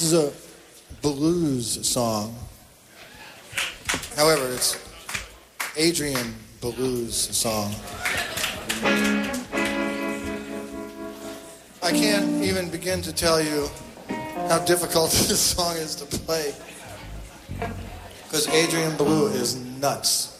is a blues song. However, it's Adrian Blues song. I can't even begin to tell you how difficult this song is to play because Adrian Belew is nuts.